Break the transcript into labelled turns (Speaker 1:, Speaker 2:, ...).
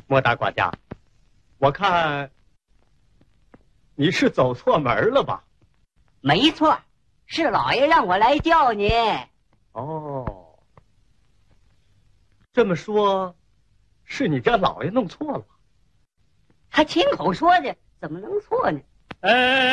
Speaker 1: 莫大管家，我看你是走错门了吧？
Speaker 2: 没错，是老爷让我来叫你。
Speaker 1: 哦，这么说，是你家老爷弄错了。
Speaker 2: 他亲口说的，怎么能错呢？
Speaker 1: 哎。